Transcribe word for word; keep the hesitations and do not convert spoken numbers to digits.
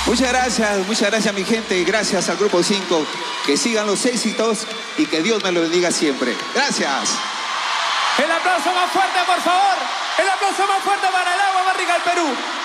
Muchas gracias, muchas gracias mi gente, y gracias al Grupo cinco. Que sigan los éxitos y que Dios me lo bendiga siempre. Gracias. El aplauso más fuerte, por favor. El aplauso más fuerte para el Agua Barriga del Perú.